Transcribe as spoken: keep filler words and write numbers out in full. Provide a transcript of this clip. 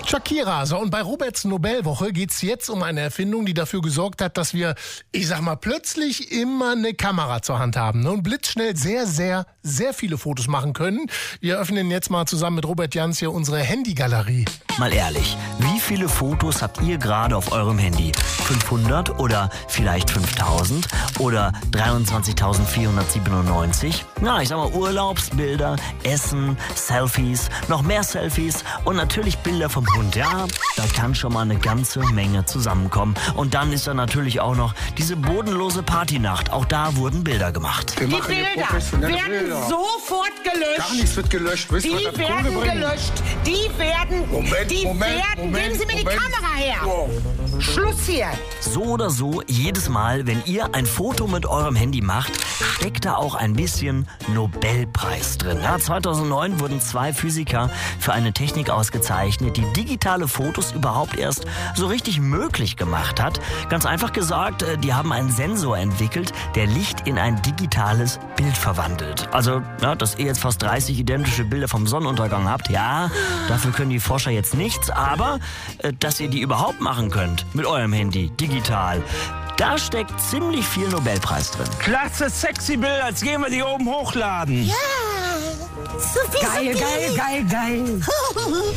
Shakira. So, und bei Roberts Nobelwoche geht es jetzt um eine Erfindung, die dafür gesorgt hat, dass wir, ich sag mal, plötzlich immer eine Kamera zur Hand haben, ne? Und blitzschnell sehr, sehr, sehr viele Fotos machen können. Wir öffnen jetzt mal zusammen mit Robert Jans hier unsere Handygalerie. Mal ehrlich, wie viele Fotos habt ihr gerade auf eurem Handy? fünfhundert oder vielleicht fünftausend oder dreiundzwanzigtausendvierhundertsiebenundneunzig? Na, ich sag mal Urlaubsbilder, Essen, Selfies, noch mehr Selfies und natürlich Bilder vom Hund. Ja, da kann schon mal eine ganze Menge zusammenkommen. Und dann ist da natürlich auch noch diese bodenlose Partynacht. Auch da wurden Bilder gemacht. Wir Die Bilder werden Bilder. sofort gelöscht. Gar nichts wird gelöscht. Wisst die ihr, werden gelöscht. Die werden, Moment, die Moment, werden, Moment, geben Sie mir Moment. die Kamera her. Wow. Schluss hier. So oder so, jedes Mal, wenn ihr ein Foto mit eurem Handy macht, steckt da auch ein bisschen Nobelpreis drin. Ja, zweitausendneun wurden zwei Physiker für eine Technik ausgezeichnet, die digitale Fotos überhaupt erst so richtig möglich gemacht hat. Ganz einfach gesagt, die haben einen Sensor entwickelt, der Licht in ein digitales Bild verwandelt. Also, ja, dass ihr jetzt fast dreißig identische Bilder vom Sonnenuntergang habt, ja, dafür können die Forscher jetzt nichts, aber äh, dass ihr die überhaupt machen könnt mit eurem Handy, digital, da steckt ziemlich viel Nobelpreis drin. Klasse, sexy Bilder, jetzt gehen wir die oben hochladen. Ja, so viel Geil, so geil, geil, geil.